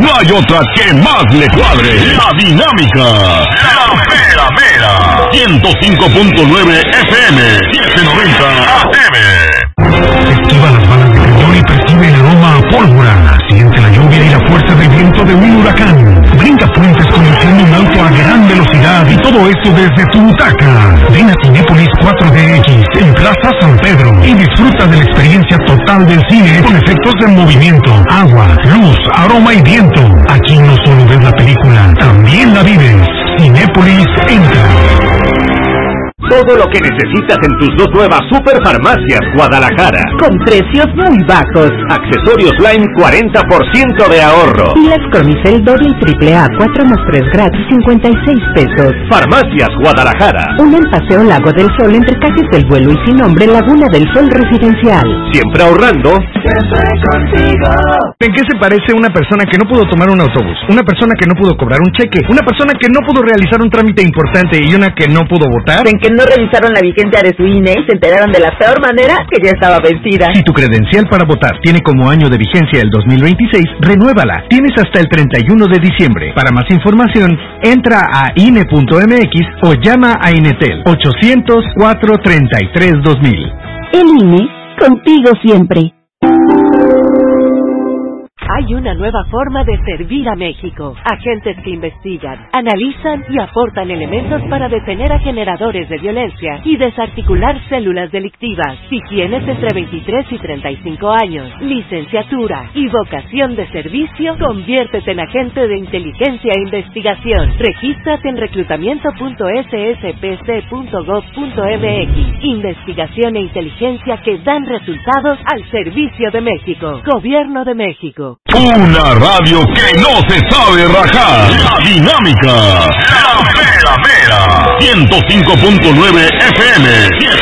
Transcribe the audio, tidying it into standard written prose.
no hay otra que más le cuadre. La dinámica. La mera mera. 105.9 FM, 790 AM. Esquiva las balas de cañón y percibe el aroma a pólvora. Siente la lluvia y la fuerza del viento de un huracán. Brinca puentes conduciendo un auto a gran velocidad y todo esto desde tu butaca. Ven a Cinépolis 4DX en Plaza San Pedro y disfruta de la experiencia total del cine con efectos de movimiento, agua, luz, aroma y viento. Aquí no solo ves la película, también la vives. Cinépolis entra. Todo lo que necesitas en tus dos nuevas Superfarmacias Guadalajara. Con precios muy bajos. Accesorios Line 40% de ahorro. Pilas Cronicel doble y triple A 4+3 gratis 56 pesos. Farmacias Guadalajara. Una en Paseo Lago del Sol entre Calles del Vuelo y Sin Nombre Laguna del Sol Residencial. Siempre ahorrando. Siempre contigo. ¿En qué se parece una persona que no pudo tomar un autobús? Una persona que no pudo cobrar un cheque. Una persona que no pudo realizar un trámite importante y una que no pudo votar. En que no revisaron la vigencia de su INE y se enteraron de la peor manera que ya estaba vencida. Si tu credencial para votar tiene como año de vigencia el 2026, renuévala. Tienes hasta el 31 de diciembre. Para más información, entra a INE.mx o llama a Inetel 800-433-2000. El INE, contigo siempre. Hay una nueva forma de servir a México. Agentes que investigan, analizan y aportan elementos para detener a generadores de violencia y desarticular células delictivas. Si tienes entre 23 y 35 años, licenciatura y vocación de servicio, conviértete en agente de inteligencia e investigación. Regístrate en reclutamiento.sspc.gov.mx. Investigación e inteligencia que dan resultados al servicio de México. Gobierno de México. Una radio que no se sabe rajar. La dinámica. La mera mera. 105.9 FM.